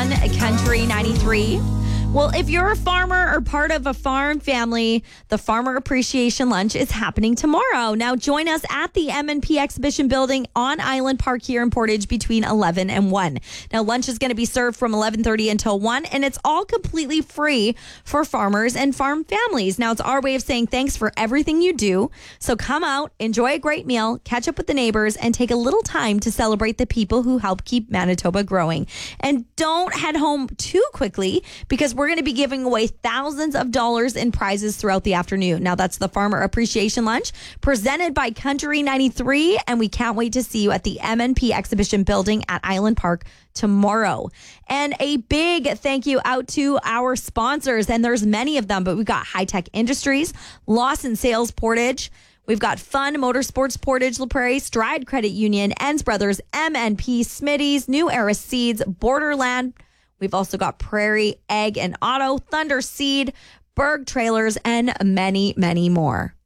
on Country 93. Well, if you're a farmer or part of a farm family, the Farmer Appreciation Lunch is happening tomorrow. Now, join us at the M&P Exhibition Building on Island Park here in Portage between 11 and 1. Now, lunch is going to be served from 11:30 until 1, and it's all completely free for farmers and farm families. Now, it's our way of saying thanks for everything you do. So come out, enjoy a great meal, catch up with the neighbors, and take a little time to celebrate the people who help keep Manitoba growing. And don't head home too quickly, because we're going to be giving away thousands of dollars in prizes throughout the afternoon. Now, that's the Farmer Appreciation Lunch presented by Country 93, and we can't wait to see you at the M&P Exhibition Building at Island Park tomorrow. And a big thank you out to our sponsors, and there's many of them, but we've got High Tech Industries, Lawson Sales Portage, we've got Fun Motorsports Portage La Prairie, Stride Credit Union, Enns Brothers, M&P, Smitty's, New Era Seeds, Borderland. We've also got Prairie, Egg and Auto, Thunder Seed, Berg Trailers, and many, many more.